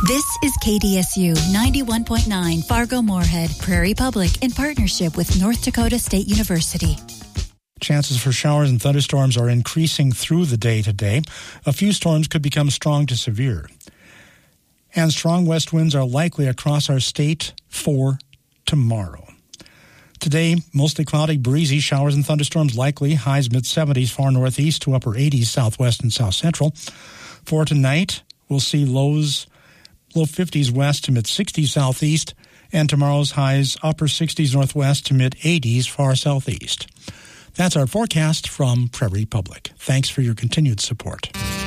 This is KDSU 91.9 Fargo-Moorhead, Prairie Public, in partnership with North Dakota State University. Chances for showers and thunderstorms are increasing through the day today. A few storms could become strong to severe. And strong west winds are likely across our state for tomorrow. Today, mostly cloudy, breezy, showers and thunderstorms likely. Highs mid-70s, far northeast to upper 80s, southwest and south central. For tonight, we'll see low 50s west to mid-60s southeast, and tomorrow's highs upper 60s northwest to mid-80s far southeast. That's our forecast from Prairie Public. Thanks for your continued support.